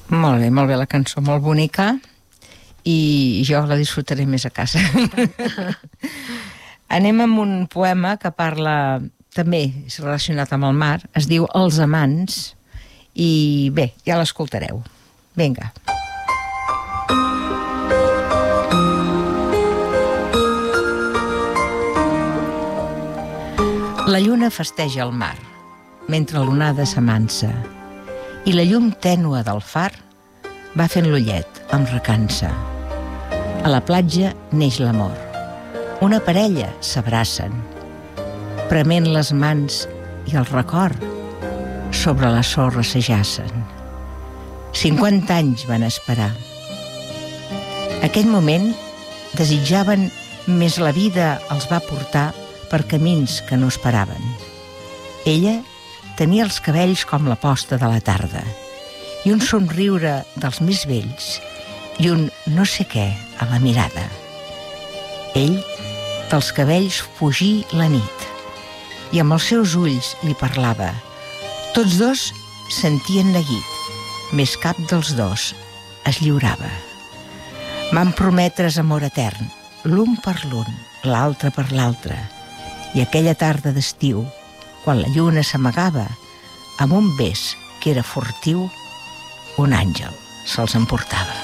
Molt bé la cançó, molt bonica, i jo la disfrutaré més a casa. Anem amb un poema que parla, també és relacionat amb el mar, es diu Els amants, i bé, ja l'escoltareu. Vinga. La lluna festeja el mar, mentre l'onada s'amansa, i la llum tènua del far va fent l'ullet amb recança. A la platja neix l'amor. Una parella s'abracen, prement les mans i el record sobre la sorra s'ajacen. 50 anys van esperar. Aquell moment desitjaven, més la vida els va portar per camins que no esperaven. Ella tenia els cabells com la posta de la tarda i un somriure dels més vells i un no sé què a la mirada. Ell dels cabells fugí la nit i amb els seus ulls li parlava. Tots dos sentien neguit, més cap dels dos es lliurava. Van prometre's amor etern, l'un per l'un, l'altre per l'altre, i aquella tarda d'estiu, quan la lluna s'amagava, amb un bes que era furtiu, un àngel se'ls emportava.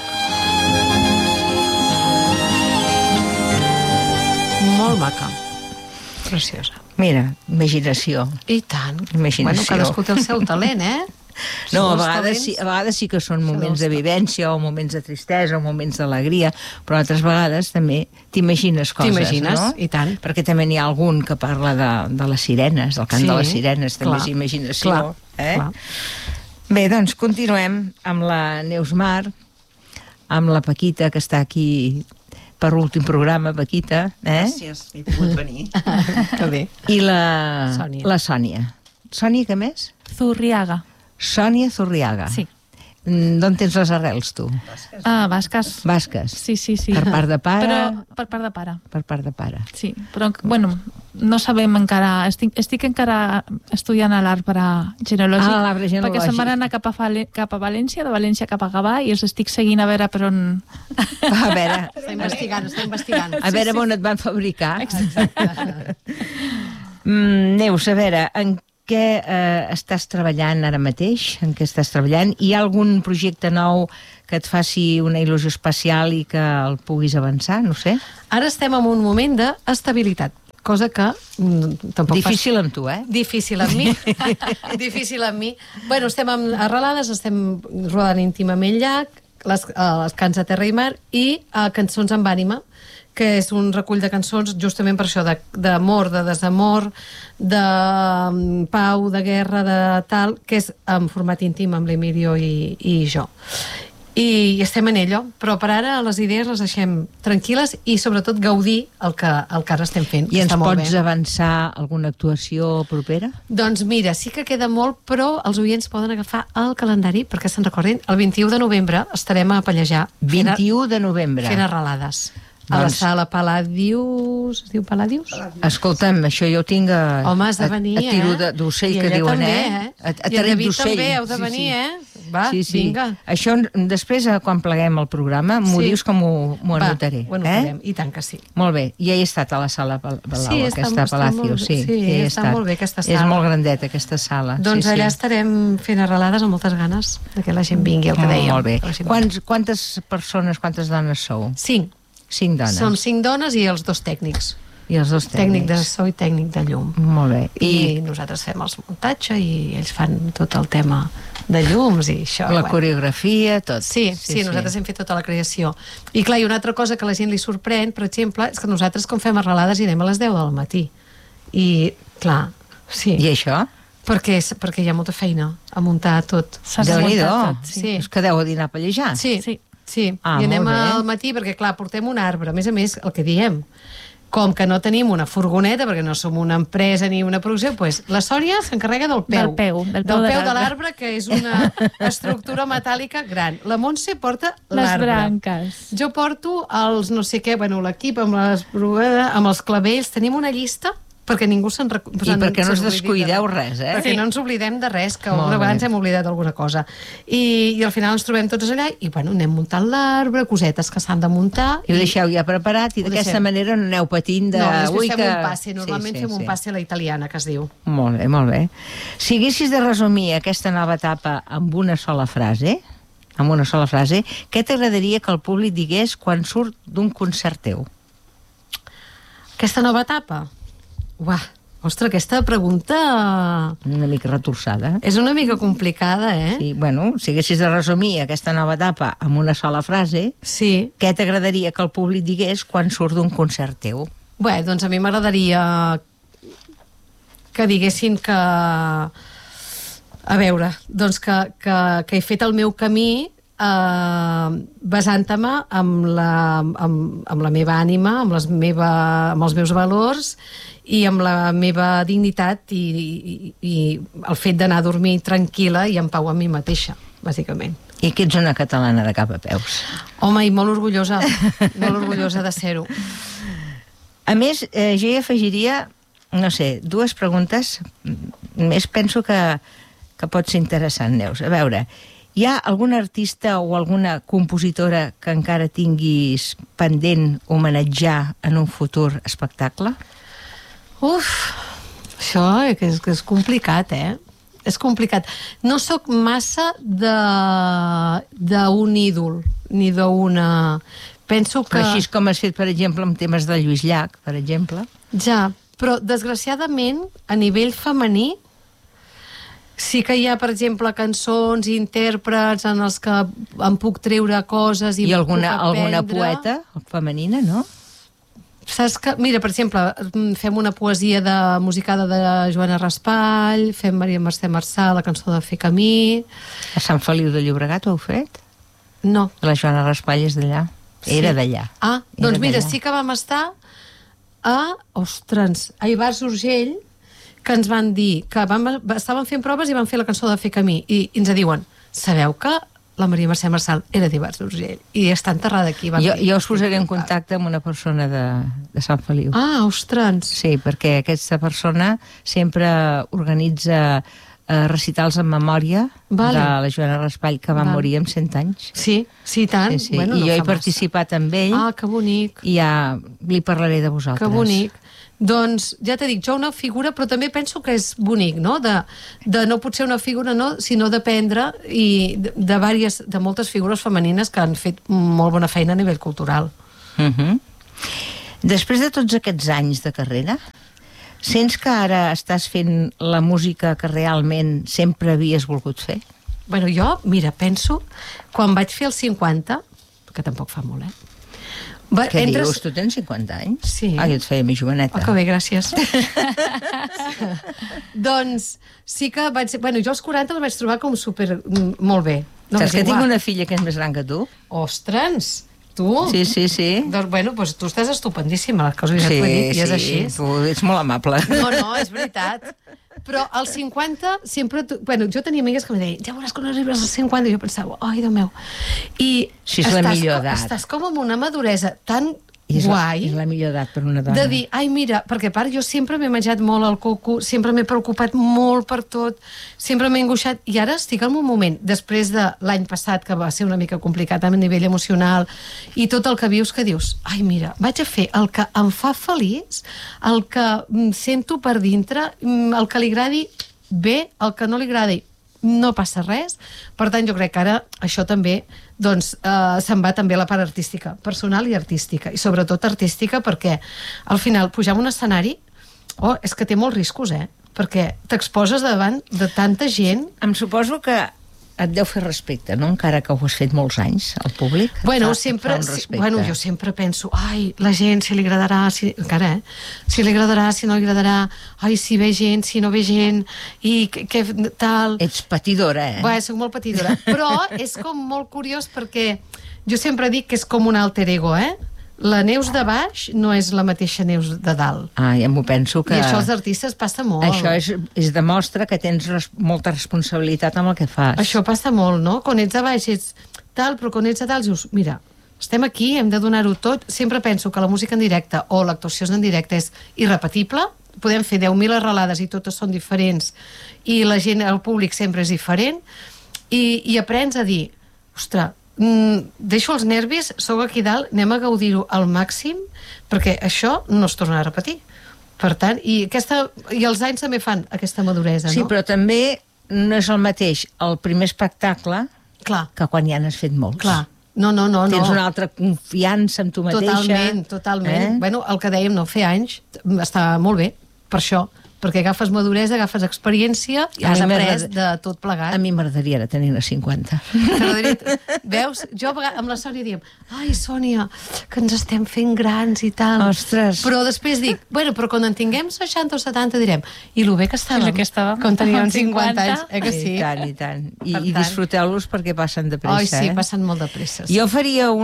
Molt maca. Preciosa. Mira, imaginació. I tant. Imaginació. Bueno, cadascú té el seu talent, No, a vegades sí que són moments de vivència o moments de tristesa o moments d'alegria, però altres vegades també t'imagines coses, T'imagines, no? i tant. Perquè també n'hi ha algun que parla de les sirenes, del cant de les sirenes, també és imaginació. Clar. Bé, doncs continuem amb la Neus Mar, amb la Paquita, que està aquí per l'últim programa, Paquita. Gràcies, he pogut venir. Que bé. I la Sònia. Sònia, què més? Zurriaga. Sònia Zurriaga. Sí. D'on tens les arrels, tu? Basques. Basques. Sí. Per part de pare? Però per part de pare. Per part de pare. Sí, però, bueno, no sabem encara... Estic encara estudiant l'arbre genealògic. L'arbre genealògic. Perquè se'n van anar cap a València, de València cap a Gavà, i els estic seguint a veure per on... A veure... Està investigant. A veure on et van fabricar. Exacte. Neus, a veure, en què estàs treballant ara mateix? En què estàs treballant? Hi ha algun projecte nou que et faci una il·lusió especial i que el puguis avançar? No sé. Ara estem en un moment d'estabilitat, cosa que tampoc difícil amb tu, Difícil amb mi. Difícil amb mi. Bueno, estem arrelades, estem rodant íntimament llac, les cants de terra i mar i cançons amb ànima, que és un recull de cançons justament per això, d'amor, de desamor, de pau, de guerra, de tal, que és en format íntim amb l'Emilio i jo. I estem en ello, però per ara les idees les deixem tranquil·les i sobretot gaudir el que ara estem fent. I ens pots avançar alguna actuació propera? Doncs mira, sí que queda molt, però els oients poden agafar el calendari perquè se'n recordin. El 21 de novembre estarem a Pallejà. 21 de novembre. Fent arrelades. A la sala Palladius... Es diu Palladius? Escolta'm, això jo ho tinc Home, has de venir, a tiro d'ocell, que diuen, A David també heu de venir, Va, vinga. Això, després, quan pleguem el programa, m'ho dius que m'ho anotaré. Ho anotarem, i tant que sí. Molt bé. I ja he estat a la sala Palau, aquesta Palacios. Sí, està molt bé aquesta sala. És molt grandeta, aquesta sala. Doncs allà estarem fent arrelades amb moltes ganes que la gent vingui, el que dèiem. Molt bé. Quantes persones, quantes dones sou? 5. 5 dones. Som 5 dones i els 2 tècnics. I els 2 tècnics. Tècnic de so i tècnic de llum. Molt bé. I nosaltres fem els muntatge i ells fan tot el tema de llums i això. La coreografia, tot. Sí, nosaltres hem fet tota la creació. I clar, i una altra cosa que a la gent li sorprèn, per exemple, és que nosaltres quan fem arrelades hi anem a les 10 del matí. I, clar, sí. I això? Perquè hi ha molta feina a muntar tot. Déu-n'hi-do. Sí. Us quedeu a dinar a Pallejà? Sí. I anem al matí perquè, clar, portem un arbre. A més, el que diem, com que no tenim una furgoneta, perquè no som una empresa ni una producció, doncs la Sònia s'encarrega del peu de l'arbre, que és una estructura metàl·lica gran. La Montse porta l'arbre. Les branques. Jo porto els no sé què, l'equip amb els clavells. Tenim una llista perquè ningú se'n I perquè no us descuideu res, Perquè no ens oblidem de res, que Molt alguna bé. vegada ens hem oblidat d'alguna cosa. I al final ens trobem tots allà i, bueno, anem muntant l'arbre, cosetes que s'han de muntar. I ho deixeu ja preparat i Ho d'aquesta deixem. manera no aneu patint de... No, després "Ui, fem que-" un passe. Normalment fem un passe a la italiana, que es diu. Molt bé, molt bé. Si haguessis de resumir aquesta nova etapa amb una sola frase, què t'agradaria que el públic digués quan surt d'un concert teu? Aquesta nova etapa? Uah, ostres, aquesta pregunta Una mica retorçada. és una mica complicada, eh? Sí, bueno, si haguessis de resumir aquesta nova etapa amb una sola frase, Sí. què t'agradaria que el públic digués quan surt d'un concert teu? Bé, doncs a mi m'agradaria que diguessin que... A veure, doncs que he fet el meu camí basant-me amb la meva ànima, amb els meus valors i amb la meva dignitat i el fet d'anar a dormir tranquil·la i en pau amb mi mateixa, bàsicament. I que ets una catalana de cap a peus. Home, i molt orgullosa de ser-ho. A més, jo hi afegiria, no sé, dues preguntes més, penso que pot ser interessant, Neus. A veure, hi ha algun artista o alguna compositora que encara tinguis pendent homenatjar en un futur espectacle? Això és complicat, eh? És complicat. No sóc massa d'un ídol, ni d'una... Penso que... Però així com has fet, per exemple, amb temes de Lluís Llach, per exemple. Ja, però desgraciadament, a nivell femení, sí que hi ha, per exemple, cançons i intèrprets en els que em puc treure coses i alguna poeta femenina, no? Saps que, mira, per exemple, fem una poesia musicada de Joana Raspall, fem Maria Mercè Marçal, la cançó de Fer Camí... A Sant Feliu de Llobregat ho heu fet? No. La Joana Raspall és d'allà. Sí. Era d'allà. Ah, doncs mira, sí que vam estar a Ivars Urgell, que ens van dir que estàvem fent proves i van fer la cançó de Fer Camí, i ens diuen, sabeu que la Maria Mercè Marçal era d'Ivars d'Urgell i està enterrada aquí. Jo us posaré en contacte amb una persona de Sant Feliu. Ah, ostres! Sí, perquè aquesta persona sempre organitza recitals en memòria de la Joana Raspall, que va morir amb 100 anys. Sí, sí, tant. Sí. Bueno, i jo he participat amb ell. Ah, que bonic. I ja li parlaré de vosaltres. Que bonic. Doncs, ja t'he dit, jo una figura, però també penso que és bonic, no? De no potser una figura, no, sinó d'aprendre i de moltes figures femenines que han fet molt bona feina a nivell cultural. Després de tots aquests anys de carrera, sents que ara estàs fent la música que realment sempre havies volgut fer? Bueno, jo, mira, penso, quan vaig fer els 50, que tampoc fa molt, Què dius? Tu tens 50 anys? Sí. Ah, jo et feia més joveneta. Oh, que bé, gràcies. Doncs sí que vaig... Bueno, jo als 40 els vaig trobar com molt bé. Saps que tinc una filla que és més gran que tu? Ostres! Tu? Sí. Doncs, bueno, doncs tu estàs estupendíssima, les coses ja t'ho he dit, i és així. Tu ets molt amable. No, és veritat. Però als 50 sempre... Bueno, jo tenia amigues que em deien, ja veuràs quan arribes als 50, i jo pensava, ai, Déu meu. I sí, és la millor edat. Estàs com amb una maduresa tan guai. És la millor edat per una dona. De dir, ai, mira, perquè a part jo sempre m'he menjat molt el coco, sempre m'he preocupat molt per tot, sempre m'he angoixat, i ara estic en un moment, després de l'any passat, que va ser una mica complicat a nivell emocional, i tot el que vius, que dius, ai, mira, vaig a fer el que em fa feliç, el que sento per dintre, el que li agradi bé, el que no li agradi no passa res. Per tant, jo crec que ara això també doncs, se'n va també la part artística, personal i artística, i sobretot artística perquè al final pujar a un escenari és que té molts riscos, perquè t'exposes davant de tanta gent. Em suposo que et deu fer respecte, no? Encara que ho has fet molts anys, al públic. Bueno, jo sempre penso, ai, la gent, si li agradarà, encara, si li agradarà, si no li agradarà, ai, si ve gent, si no ve gent, i què tal... Ets patidora, Bé, soc molt patidora, però és com molt curiós perquè jo sempre dic que és com un alter ego, La Neus de baix no és la mateixa Neus de dalt. Ah, ja m'ho penso que... I això als artistes passa molt. Això demostra que tens molta responsabilitat amb el que fas. Això passa molt, no? Quan ets de baix ets tal, però quan ets de dalt dius, mira, estem aquí, hem de donar-ho tot. Sempre penso que la música en directe o l'actuació en directe és irrepetible, podem fer 10.000 arrelades i totes són diferents i la gent, el públic sempre és diferent i aprens a dir, ostres, deixo els nervis, sóc aquí dalt, anem a gaudir-ho al màxim perquè això no es tornarà a repetir. Per tant, i els anys també fan aquesta maduresa, no? Sí, però també no és el mateix el primer espectacle que quan ja n'has fet molts. Clar. No. Tens una altra confiança en tu mateixa. Totalment. Bueno, el que dèiem, fer anys està molt bé, per això, perquè agafes maduresa, agafes experiència i has après de tot plegat. A mi m'agradaria ara tenir 50. Veus? Jo amb la Sònia diem, ai, Sònia, que ens estem fent grans i tal. Ostres. Però després dic, bueno, però quan en tinguem 60 o 70 direm, i lo bé que estàvem quan teníem 50 anys. Que sí? I tant. I disfruteu-los perquè passen de pressa. Ai, sí, passen molt de pressa. Jo faria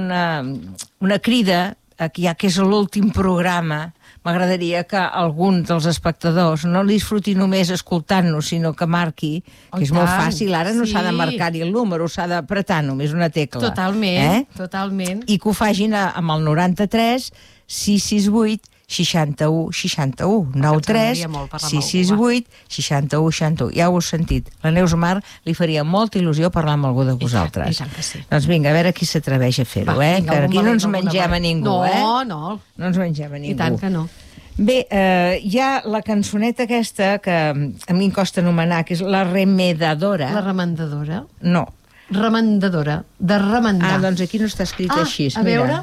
una crida, ja que és l'últim programa. M'agradaria que algun dels espectadors no li disfruti només escoltant-nos, sinó que marqui, que és molt fàcil, ara no s'ha de marcar-hi el número, s'ha d'apretar només una tecla. Totalment. I que ho facin amb el 93 668 61 61 93 668 61 61. Ja ho heu sentit. La Neus Mar li faria molta il·lusió parlar amb algú de vosaltres. I tant que sí. Doncs vinga, a veure qui s'atreveix a fer-ho, que aquí no ens mengem a ningú, No ens mengem a ningú. I tant que no. Bé, hi ha la cançoneta aquesta que a mi em costa anomenar, que és la remedadora. La remendadora? No. Remendadora, de remendar. Doncs aquí no està escrit així. A veure.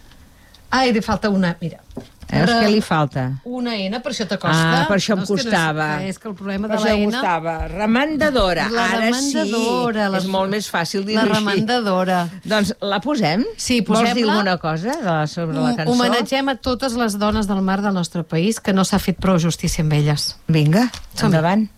Li falta una, mira. Veus què li falta? Una N, per això t'acosta. Per això em costava. És que el problema de la N... Remendadora. Ara sí, és molt més fàcil dir-ho així. La remendadora. Doncs la posem? Sí, posem-la. Vols dir alguna cosa sobre la cançó? Homenatgem a totes les dones del mar del nostre país que no s'ha fet prou justícia amb elles. Vinga, endavant.